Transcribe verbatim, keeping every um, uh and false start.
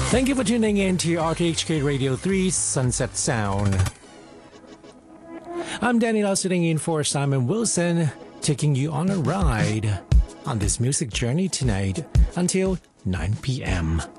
Thank you for tuning in to R T H K Radio three Sunset Sound. I'm Danny Lau sitting in for Simon Wilson, taking you on a ride on this music journey tonight until nine p.m.